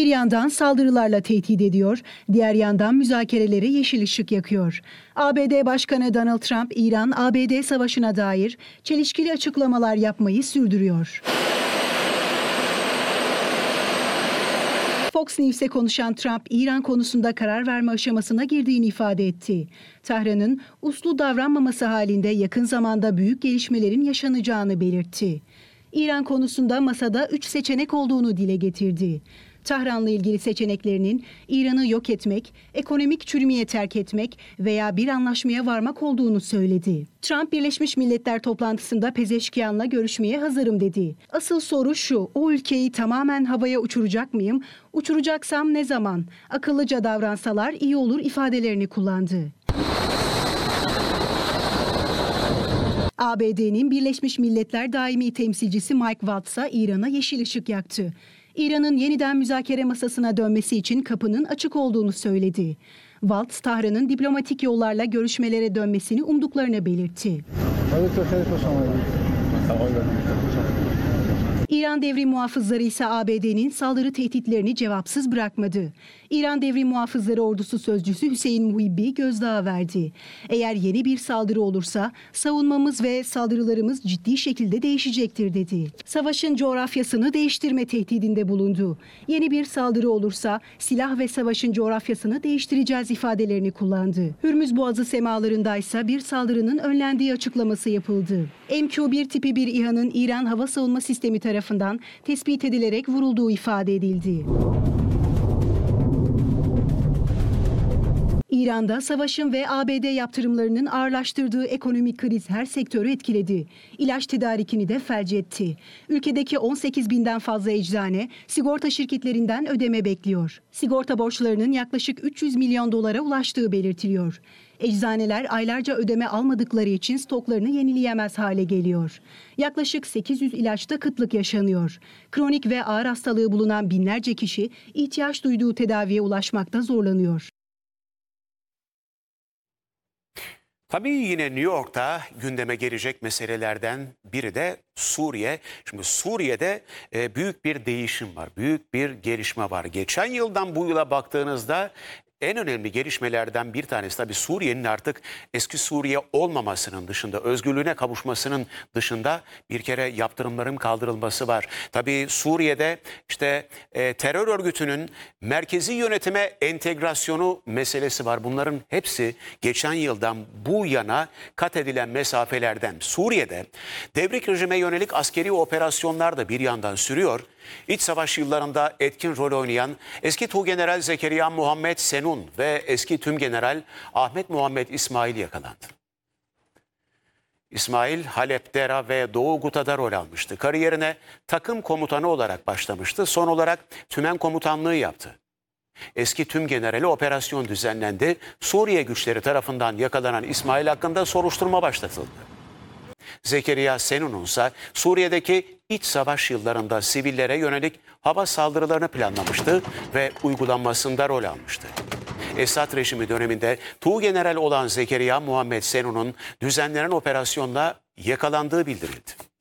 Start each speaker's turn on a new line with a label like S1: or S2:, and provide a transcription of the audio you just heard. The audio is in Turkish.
S1: Bir yandan saldırılarla tehdit ediyor, diğer yandan müzakerelere yeşil ışık yakıyor. ABD Başkanı Donald Trump, İran-ABD savaşına dair çelişkili açıklamalar yapmayı sürdürüyor. Fox News'e konuşan Trump, İran konusunda karar verme aşamasına girdiğini ifade etti. Tahran'ın uslu davranmaması halinde yakın zamanda büyük gelişmelerin yaşanacağını belirtti. İran konusunda masada 3 seçenek olduğunu dile getirdi. Tahran'la ilgili seçeneklerinin İran'ı yok etmek, ekonomik çürümeye terk etmek veya bir anlaşmaya varmak olduğunu söyledi. Trump, Birleşmiş Milletler toplantısında Pezeşkiyan'la görüşmeye hazırım dedi. Asıl soru şu, o ülkeyi tamamen havaya uçuracak mıyım? Uçuracaksam ne zaman? Akıllıca davransalar iyi olur ifadelerini kullandı. ABD'nin Birleşmiş Milletler Daimi Temsilcisi Mike Waltz'a İran'a yeşil ışık yaktı. İran'ın yeniden müzakere masasına dönmesi için kapının açık olduğunu söyledi. Waltz, Tahran'ın diplomatik yollarla görüşmelere dönmesini umduklarını belirtti. İran Devrim Muhafızları ise ABD'nin saldırı tehditlerini cevapsız bırakmadı. İran Devrim Muhafızları Ordusu Sözcüsü Hüseyin Muhibbi gözdağı verdi. Eğer yeni bir saldırı olursa savunmamız ve saldırılarımız ciddi şekilde değişecektir dedi. Savaşın coğrafyasını değiştirme tehdidinde bulundu. Yeni bir saldırı olursa silah ve savaşın coğrafyasını değiştireceğiz ifadelerini kullandı. Hürmüz Boğazı semalarında ise bir saldırının önlendiği açıklaması yapıldı. MQ-1 tipi bir İHA'nın İran hava savunma sistemi tarafından tespit edilerek vurulduğu ifade edildi. İran'da savaşın ve ABD yaptırımlarının ağırlaştırdığı ekonomik kriz her sektörü etkiledi. İlaç tedarikini de felç etti. Ülkedeki 18 binden fazla eczane sigorta şirketlerinden ödeme bekliyor. Sigorta borçlarının yaklaşık 300 milyon dolara ulaştığı belirtiliyor. Eczaneler aylarca ödeme almadıkları için stoklarını yenileyemez hale geliyor. Yaklaşık 800 ilaçta kıtlık yaşanıyor. Kronik ve ağır hastalığı bulunan binlerce kişi ihtiyaç duyduğu tedaviye ulaşmakta zorlanıyor.
S2: Tabii yine New York'ta gündeme gelecek meselelerden biri de Suriye. Şimdi Suriye'de büyük bir değişim var, büyük bir gelişme var. Geçen yıldan bu yıla baktığınızda en önemli gelişmelerden bir tanesi tabii Suriye'nin artık eski Suriye olmamasının dışında, özgürlüğüne kavuşmasının dışında bir kere yaptırımların kaldırılması var. Tabii Suriye'de işte terör örgütünün merkezi yönetime entegrasyonu meselesi var. Bunların hepsi geçen yıldan bu yana kat edilen mesafelerden. Suriye'de devrik rejime yönelik askeri operasyonlar da bir yandan sürüyor. İç savaş yıllarında etkin rol oynayan eski Tuğgeneral Zekeriya Muhammed Senun ve eski Tümgeneral Ahmet Muhammed İsmail yakalandı. İsmail, Halep, Dera ve Doğu Guta'da rol almıştı. Kariyerine takım komutanı olarak başlamıştı. Son olarak tümen komutanlığı yaptı. Eski Tümgenerali operasyon düzenlendi. Suriye güçleri tarafından yakalanan İsmail hakkında soruşturma başlatıldı. Zekeriya Senun'un ise Suriye'deki iç savaş yıllarında sivillere yönelik hava saldırılarını planlamıştı ve uygulanmasında rol almıştı. Esad rejimi döneminde Tuğgeneral olan Zekeriya Muhammed Senun'un düzenlenen operasyonla yakalandığı bildirildi.